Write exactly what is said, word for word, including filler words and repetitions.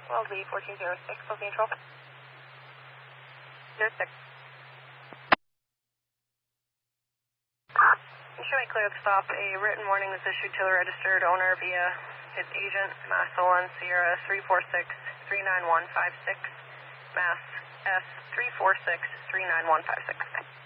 Wells Lee fourteen zero six, Looking Control. zero six. Showing clear to stop. A written warning was issued to the registered owner via his agent, Mass Olin Sierra three four six, three nine one five six, Mass S three four six, three nine one five six.